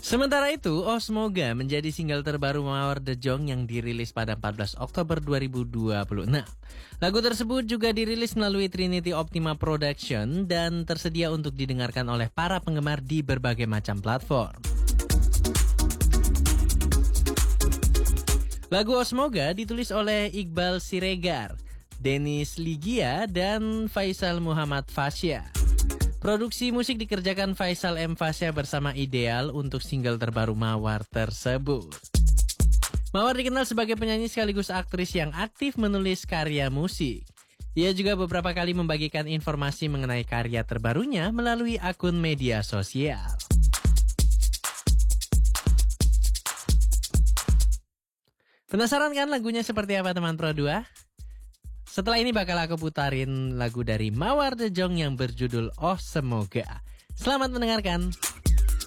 Sementara itu, Oh Semoga menjadi single terbaru Mawar The Jong yang dirilis pada 14 Oktober 2026. Lagu tersebut juga dirilis melalui Trinity Optima Production dan tersedia untuk didengarkan oleh para penggemar di berbagai macam platform. Lagu Oh Semoga ditulis oleh Iqbal Siregar, Dennis Ligia, dan Faisal Muhammad Fasya. Produksi musik dikerjakan Faisal M. Fasya bersama Ideal untuk single terbaru Mawar tersebut. Mawar dikenal sebagai penyanyi sekaligus aktris yang aktif menulis karya musik. Ia juga beberapa kali membagikan informasi mengenai karya terbarunya melalui akun media sosial. Penasaran kan lagunya seperti apa teman Pro 2? Setelah ini bakal aku putarin lagu dari Mawar The Jong yang berjudul Oh Semoga. Selamat mendengarkan.